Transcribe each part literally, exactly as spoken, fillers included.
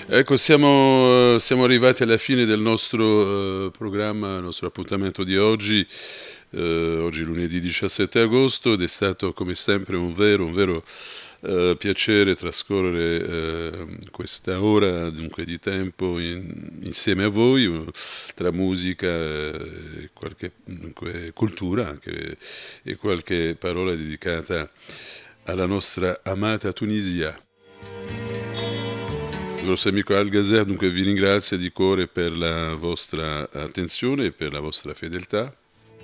Ecco, siamo, siamo arrivati alla fine del nostro eh, programma, il nostro appuntamento di oggi. Eh, oggi è lunedì diciassette agosto ed è stato come sempre un vero, un vero eh, piacere trascorrere eh, questa ora dunque, di tempo in- insieme a voi, eh, tra musica e qualche dunque, cultura anche, e qualche parola dedicata alla nostra amata Tunisia. Il nostro amico Algazer dunque vi ringrazia di cuore per la vostra attenzione e per la vostra fedeltà.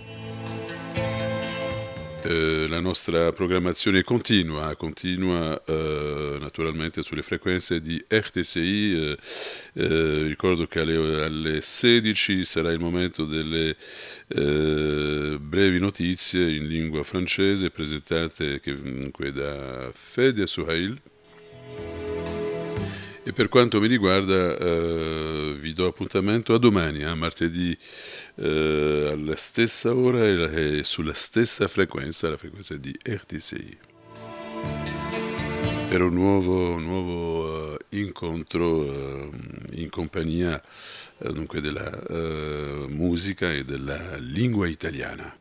Eh, la nostra programmazione continua, continua eh, naturalmente sulle frequenze di R T C I. Eh, eh, ricordo che alle, alle sedici sarà il momento delle eh, brevi notizie in lingua francese presentate che, comunque, da Fede Souhail. E per quanto mi riguarda, eh, vi do appuntamento a domani, a martedì, eh, alla stessa ora e, e sulla stessa frequenza, la frequenza di R T C I, per un nuovo, nuovo eh, incontro eh, in compagnia eh, dunque della eh, musica e della lingua italiana.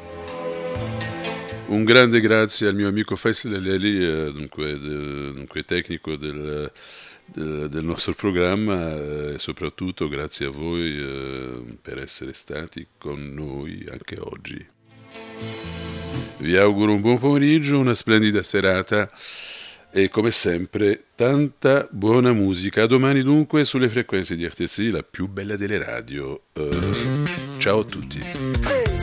Un grande grazie al mio amico Faisal Leli, eh, dunque, de, dunque tecnico del, del, del nostro programma, eh, e soprattutto grazie a voi eh, per essere stati con noi anche oggi. Vi auguro un buon pomeriggio, una splendida serata e come sempre tanta buona musica. A domani dunque sulle frequenze di R T C, la più bella delle radio. Uh, ciao a tutti.